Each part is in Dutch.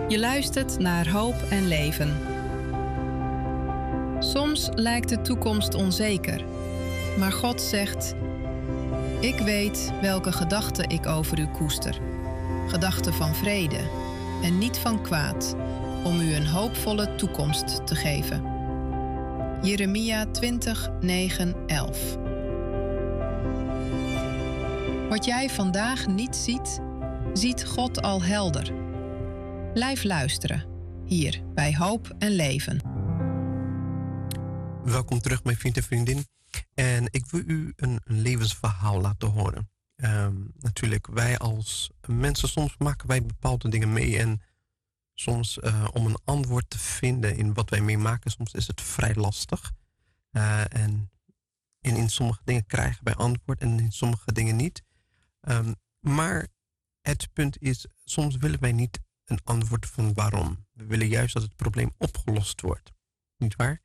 Je luistert naar Hoop en Leven. Soms lijkt de toekomst onzeker, maar God zegt: ik weet welke gedachten ik over u koester. Gedachten van vrede en niet van kwaad, om u een hoopvolle toekomst te geven. Jeremia 20, 9, 11. Wat jij vandaag niet ziet, ziet God al helder. Blijf luisteren, hier bij Hoop en Leven. Welkom terug, mijn vriend en vriendin. En ik wil u een levensverhaal laten horen. Natuurlijk, wij als mensen, soms maken wij bepaalde dingen mee. En soms om een antwoord te vinden in wat wij meemaken, soms is het vrij lastig. En in sommige dingen krijgen wij antwoord en in sommige dingen niet. Maar het punt is, soms willen wij niet een antwoord van waarom. We willen juist dat het probleem opgelost wordt. Niet waar?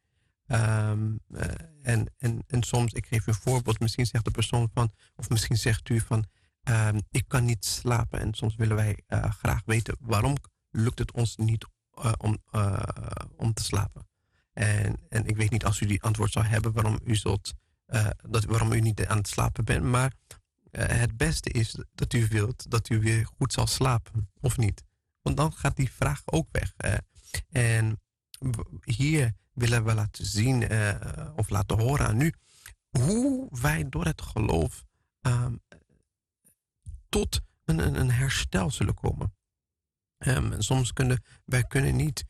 En soms, ik geef u een voorbeeld, misschien zegt de persoon van, of misschien zegt u van, ik kan niet slapen. En soms willen wij graag weten, waarom lukt het ons niet om te slapen? En ik weet niet als u die antwoord zou hebben, waarom u niet aan het slapen bent, maar het beste is dat u wilt dat u weer goed zal slapen, of niet? Want dan gaat die vraag ook weg. En hier willen we laten zien of laten horen aan u hoe wij door het geloof tot een herstel zullen komen. Soms kunnen wij niet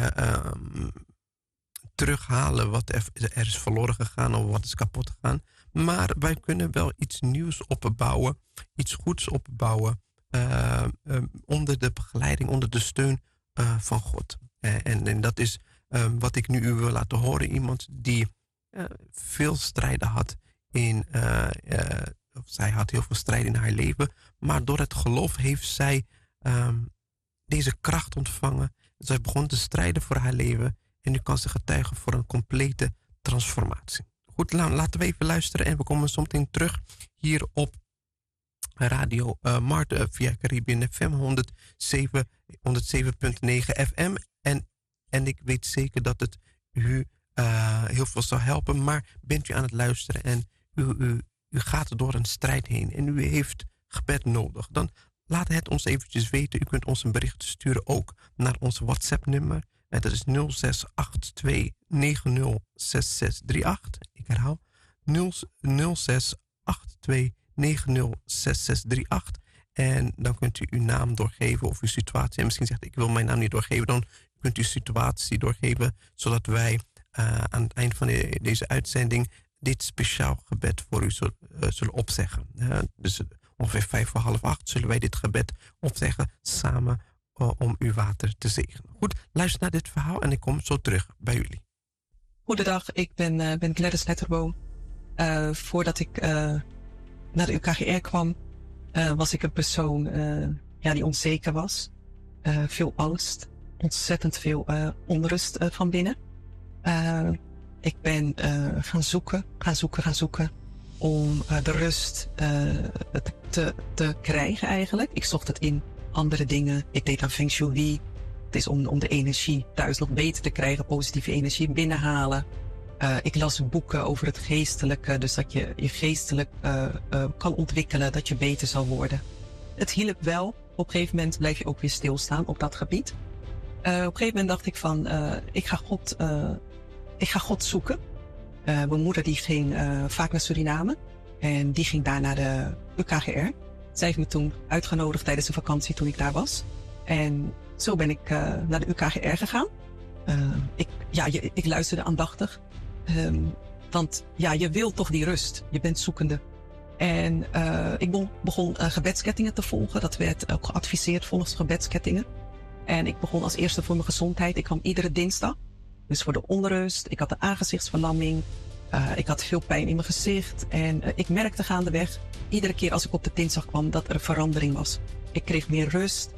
terughalen wat er is verloren gegaan of wat is kapot gegaan. Maar wij kunnen wel iets nieuws opbouwen, iets goeds opbouwen onder de begeleiding, onder de steun van God. En dat is wat ik nu u wil laten horen. Iemand die veel strijden had zij had heel veel strijden in haar leven. Maar door het geloof heeft zij deze kracht ontvangen. Zij begon te strijden voor haar leven. En nu kan ze getuigen voor een complete transformatie. Goed, laten we even luisteren. En we komen zo meteen terug hier op Radio Marten via Caribbean FM 107.9 FM. En ik weet zeker dat het u heel veel zal helpen. Maar bent u aan het luisteren en u gaat door een strijd heen. En u heeft gebed nodig. Dan laat het ons eventjes weten. U kunt ons een bericht sturen ook naar ons WhatsApp-nummer. En dat is 0682906638. Ik herhaal 0682906638. En dan kunt u uw naam doorgeven of uw situatie. En misschien zegt ik wil mijn naam niet doorgeven. Dan kunt u uw situatie doorgeven. Zodat wij aan het eind van deze uitzending dit speciaal gebed voor u zullen opzeggen. Dus ongeveer 7:45 zullen wij dit gebed opzeggen samen om uw water te zegenen. Goed, luister naar dit verhaal en ik kom zo terug bij jullie. Goedendag, ik ben Gladys Letterboom. Voordat ik naar de UKGR kwam, was ik een persoon die onzeker was. Veel angst, ontzettend veel onrust van binnen. Ik ben gaan zoeken om de rust te krijgen eigenlijk. Ik zocht het in andere dingen. Ik deed aan Feng Shui. Het is om de energie thuis nog beter te krijgen, positieve energie binnenhalen. Ik las boeken over het geestelijke, dus dat je geestelijk kan ontwikkelen, dat je beter zal worden. Het hielp wel. Op een gegeven moment blijf je ook weer stilstaan op dat gebied. Op een gegeven moment dacht ik van, ik ga God zoeken. Mijn moeder die ging vaak naar Suriname en die ging daar naar de UKGR. Zij heeft me toen uitgenodigd tijdens de vakantie toen ik daar was. En zo ben ik naar de UKGR gegaan. Ik luisterde aandachtig. Want je wilt toch die rust. Je bent zoekende. En ik begon gebedskettingen te volgen. Dat werd ook geadviseerd volgens gebedskettingen. En ik begon als eerste voor mijn gezondheid. Ik kwam iedere dinsdag. Dus voor de onrust. Ik had de aangezichtsverlamming. Ik had veel pijn in mijn gezicht. En ik merkte gaandeweg, iedere keer als ik op de dinsdag kwam, dat er verandering was. Ik kreeg meer rust.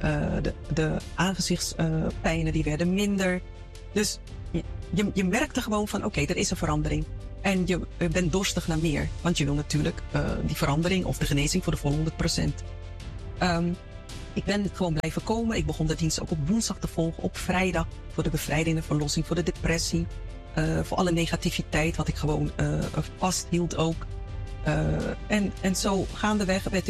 De aangezichtspijnen die werden minder. Dus je merkte gewoon van oké, er is een verandering. En je bent dorstig naar meer. Want je wil natuurlijk die verandering of de genezing voor de volle 100%. ik ben gewoon blijven komen. Ik begon de dienst ook op woensdag te volgen, op vrijdag. Voor de bevrijding en verlossing, voor de depressie. Voor alle negativiteit, wat ik gewoon vasthield ook. En zo gaandeweg werd ik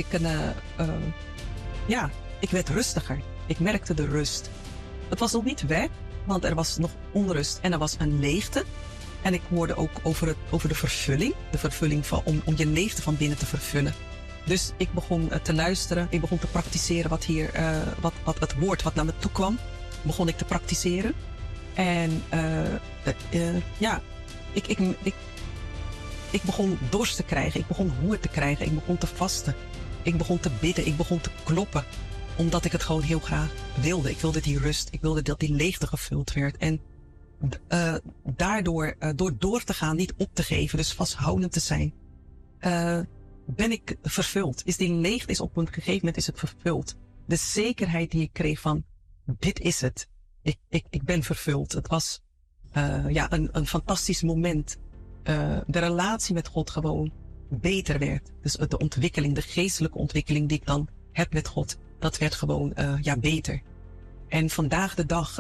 ik werd rustiger. Ik merkte de rust. Het was nog niet weg, want er was nog onrust en er was een leegte. En ik hoorde ook over de vervulling. De vervulling om je leegte van binnen te vervullen. Dus ik begon te luisteren. Ik begon te praktiseren wat hier, wat het woord wat naar me toe kwam. Begon ik te praktiseren. En ik begon dorst te krijgen. Ik begon honger te krijgen. Ik begon te vasten. Ik begon te bidden. Ik begon te kloppen. Omdat ik het gewoon heel graag wilde. Ik wilde die rust. Ik wilde dat die leegte gevuld werd. En daardoor, door te gaan, niet op te geven, dus vasthoudend te zijn, ben ik vervuld. Is die leegte op een gegeven moment is het vervuld. De zekerheid die ik kreeg van, dit is het. Ik ben vervuld. Het was een fantastisch moment. De relatie met God gewoon beter werd. Dus de ontwikkeling, de geestelijke ontwikkeling die ik dan heb met God, dat werd gewoon beter. En vandaag de dag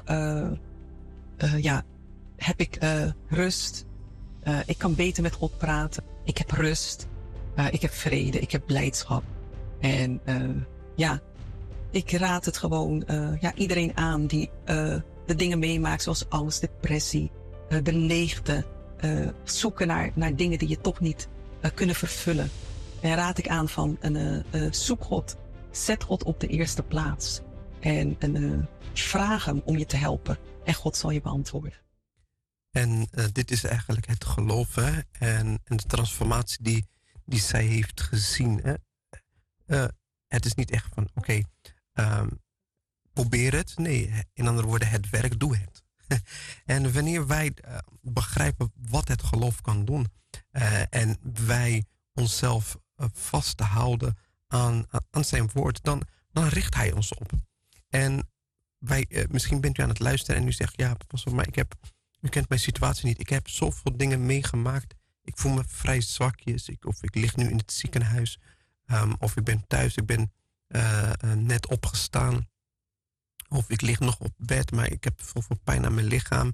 heb ik rust. Ik kan beter met God praten. Ik heb rust. Ik heb vrede. Ik heb blijdschap. En ik raad het gewoon iedereen aan die de dingen meemaakt zoals angst, depressie, de leegte. Zoeken naar dingen die je toch niet kunnen vervullen. En raad ik aan van zoek God. Zet God op de eerste plaats. En vraag hem om je te helpen. En God zal je beantwoorden. En dit is eigenlijk het geloof, hè? En de transformatie die zij heeft gezien. Hè? Het is niet echt van, probeer het. Nee, in andere woorden, het werk, doe het. En wanneer wij begrijpen wat het geloof kan doen, en wij onszelf vast te houden aan zijn woord, dan richt hij ons op. En misschien bent u aan het luisteren en u zegt, ja, pastor, maar u kent mijn situatie niet. Ik heb zoveel dingen meegemaakt. Ik voel me vrij zwakjes. Of ik lig nu in het ziekenhuis. Of ik ben thuis. Ik ben net opgestaan. Of ik lig nog op bed, maar ik heb zoveel pijn aan mijn lichaam.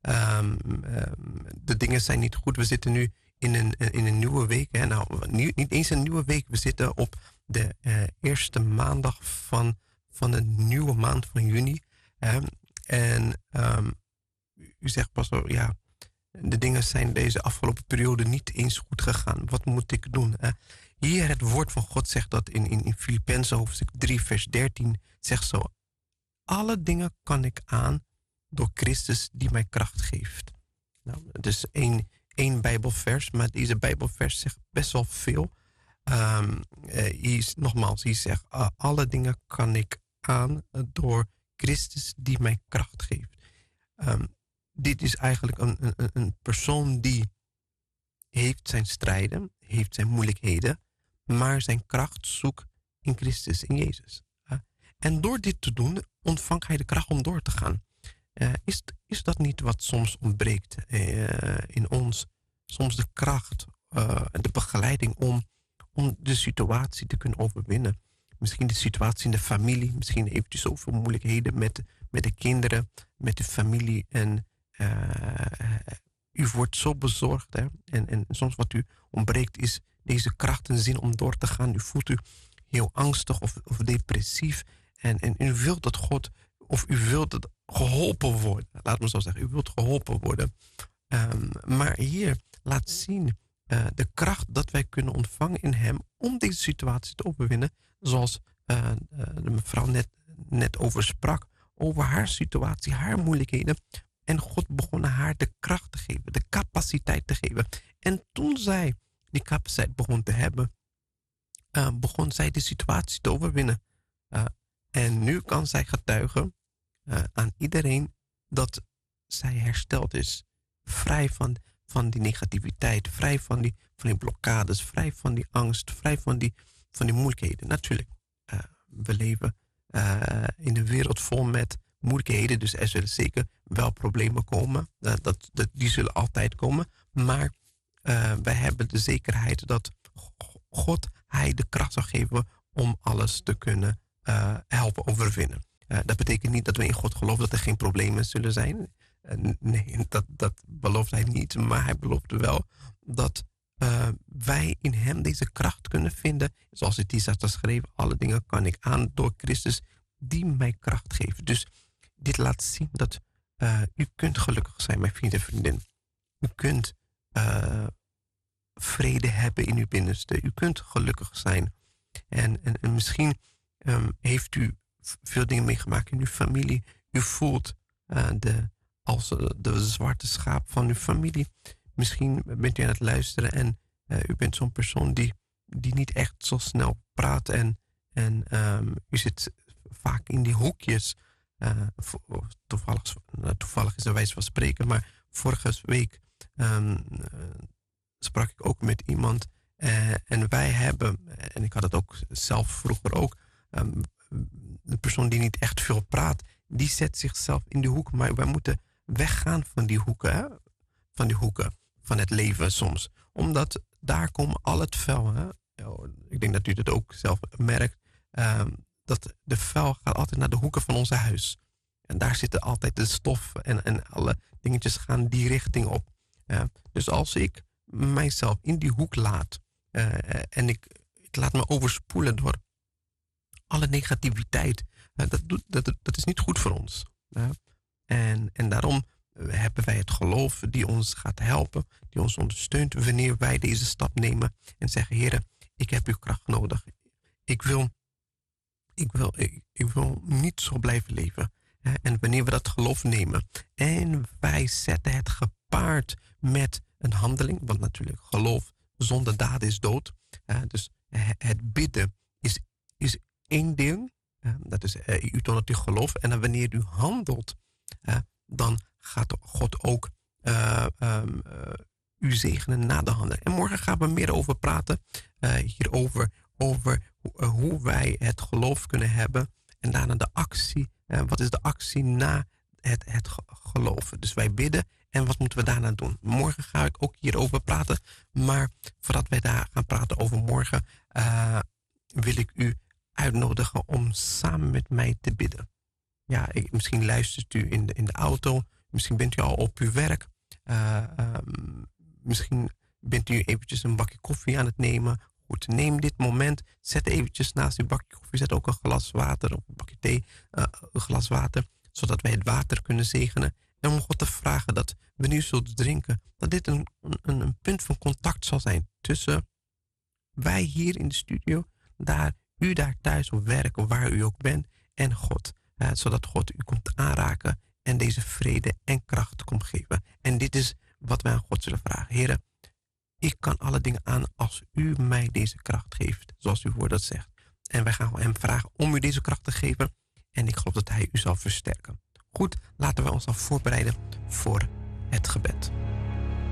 De dingen zijn niet goed. We zitten nu in een nieuwe week. Hè? Nou, niet eens een nieuwe week. We zitten op de eerste maandag van de nieuwe maand van juni. En u zegt, pastor, ja, de dingen zijn deze afgelopen periode niet eens goed gegaan. Wat moet ik doen? Hier het woord van God zegt dat in Filippenzen hoofdstuk 3 vers 13 zegt zo: alle dingen kan ik aan door Christus die mij kracht geeft. Nou, het is één Bijbelvers, maar deze Bijbelvers zegt best wel veel. Hier zegt, alle dingen kan ik aan door Christus die mij kracht geeft. Dit is eigenlijk een persoon die heeft zijn strijden, heeft zijn moeilijkheden, maar zijn kracht zoekt in Christus, in Jezus. En door dit te doen, ontvangt hij de kracht om door te gaan. Is dat niet wat soms ontbreekt in ons? Soms de kracht, de begeleiding om de situatie te kunnen overwinnen. Misschien de situatie in de familie. Misschien heeft u zoveel moeilijkheden met de kinderen, met de familie. En u wordt zo bezorgd. Hè? En soms wat u ontbreekt is deze kracht en zin om door te gaan. U voelt u heel angstig of depressief. En u wilt dat God, of u wilt dat geholpen worden. Laat me zo zeggen, u wilt geholpen worden. Maar hier laat zien de kracht dat wij kunnen ontvangen in hem om deze situatie te overwinnen. Zoals de mevrouw net over sprak. Over haar situatie, haar moeilijkheden. En God begon haar de kracht te geven, de capaciteit te geven. En toen zij die capaciteit begon te hebben, begon zij de situatie te overwinnen. En nu kan zij getuigen aan iedereen dat zij hersteld is. Vrij van die negativiteit, vrij van die blokkades, vrij van die angst, vrij van die moeilijkheden. Natuurlijk, we leven in een wereld vol met moeilijkheden, dus er zullen zeker wel problemen komen. Die zullen altijd komen. Maar wij hebben de zekerheid dat God, hij de kracht zal geven om alles te kunnen helpen overwinnen. Dat betekent niet dat we in God geloven dat er geen problemen zullen zijn. Nee, dat belooft hij niet. Maar hij belooft wel dat wij in hem deze kracht kunnen vinden. Zoals het hier staat geschreven, alle dingen kan ik aan door Christus die mij kracht geeft. Dus dit laat zien dat u kunt gelukkig zijn, mijn vriend en vriendin. U kunt vrede hebben in uw binnenste. U kunt gelukkig zijn. En misschien heeft u veel dingen meegemaakt in uw familie. U voelt als de zwarte schaap van uw familie. Misschien bent u aan het luisteren en u bent zo'n persoon die niet echt zo snel praat. En u zit vaak in die hoekjes. Toevallig is er wijze van spreken, maar vorige week sprak ik ook met iemand. En wij hebben, en ik had het ook zelf vroeger ook, de persoon die niet echt veel praat, die zet zichzelf in die hoek. Maar wij moeten weggaan van die hoeken, hè? Van die hoeken van het leven soms. Omdat daar komt al het vuil. Hè? Ik denk dat u dat ook zelf merkt. Dat de vuil gaat altijd naar de hoeken van ons huis. En daar zitten altijd de stof en alle dingetjes gaan die richting op. Dus als ik mijzelf in die hoek laat en ik laat me overspoelen door alle negativiteit, dat is niet goed voor ons. En daarom hebben wij het geloof die ons gaat helpen, die ons ondersteunt wanneer wij deze stap nemen en zeggen: Heere, ik heb uw kracht nodig. Ik wil niet zo blijven leven. En wanneer we dat geloof nemen en wij zetten het gepaard met een handeling, want natuurlijk geloof zonder daden is dood. Dus het bidden is één ding. Dat is u toont dat u gelooft. En dan wanneer u handelt, dan gaat God ook u zegenen na de handeling. En morgen gaan we meer over praten. Hierover hoe wij het geloof kunnen hebben. En daarna de actie. Wat is de actie na het geloven? Dus wij bidden. En wat moeten we daarna doen? Morgen ga ik ook hierover praten. Maar voordat wij daar gaan praten over morgen, wil ik u uitnodigen om samen met mij te bidden. Ja, misschien luistert u in de auto. Misschien bent u al op uw werk. Misschien bent u eventjes een bakje koffie aan het nemen. Goed, neem dit moment. Zet eventjes naast uw bakje koffie. Zet ook een glas water of een bakje thee. Een glas water. Zodat wij het water kunnen zegenen. En om God te vragen dat wanneer u zult drinken, dat dit een punt van contact zal zijn tussen wij hier in de studio, u daar thuis op werk of waar u ook bent, en God. Zodat God u komt aanraken en deze vrede en kracht komt geven. En dit is wat wij aan God zullen vragen. Heere, ik kan alle dingen aan als u mij deze kracht geeft, zoals uw woord dat zegt. En wij gaan hem vragen om u deze kracht te geven. En ik geloof dat hij u zal versterken. Goed, laten we ons dan voorbereiden voor het gebed.